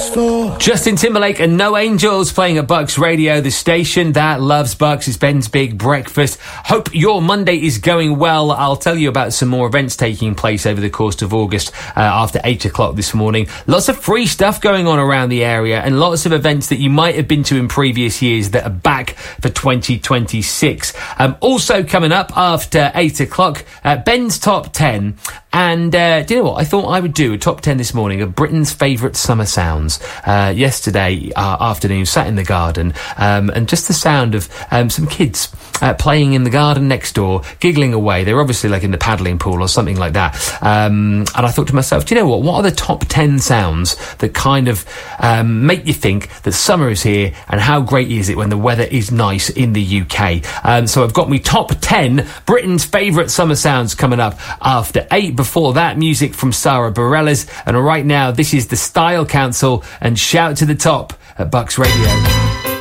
Justin Timberlake and No Angels playing at Bucks Radio, the station that loves Bucks. It's Ben's Big Breakfast. Hope your Monday is going well. I'll tell you about some more events taking place over the course of August after 8 o'clock this morning. Lots of free stuff going on around the area and lots of events that you might have been to in previous years that are back for 2026. Also coming up after 8 o'clock, Ben's Top 10. And do you know what? I thought I would do a top 10 this morning of Britain's favourite summer sounds. Yesterday afternoon, sat in the garden, and just the sound of some kids playing in the garden next door, giggling away. They were obviously like in the paddling pool or something like that. And I thought to myself, do you know what are the top 10 sounds that kind of make you think that summer is here, and how great is it when the weather is nice in the UK? So I've got me top 10 Britain's favourite summer sounds coming up after 8. Before that, music from Sara Bareilles. And right now, this is the Style Council and Shout to the Top at Bucks Radio.